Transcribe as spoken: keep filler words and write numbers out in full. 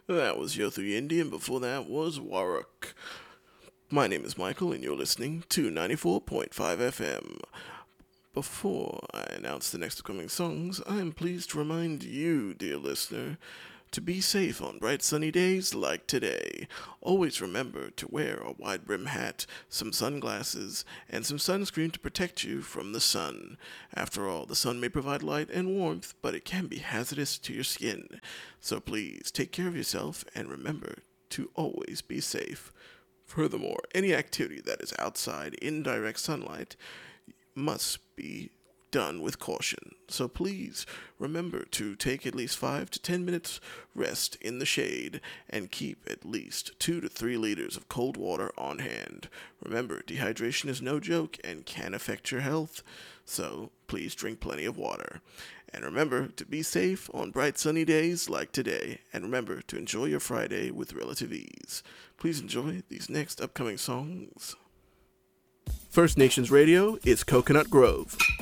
That was Yothu Yindi, and before that was Warwick. My name is Michael, and you're listening to ninety-four point five F M. Before I announce the next upcoming songs, I am pleased to remind you, dear listener, to be safe on bright sunny days like today. Always remember to wear a wide brim hat, some sunglasses, and some sunscreen to protect you from the sun. After all, the sun may provide light and warmth, but it can be hazardous to your skin. So please take care of yourself and remember to always be safe. Furthermore, any activity that is outside in direct sunlight must be done with caution. So please remember to take at least five to ten minutes rest in the shade and keep at least two to three liters of cold water on hand. Remember, dehydration is no joke and can affect your health, so please drink plenty of water. And remember to be safe on bright sunny days like today, and remember to enjoy your Friday with relative ease. Please enjoy these next upcoming songs. First Nations Radio is Coconut Grove.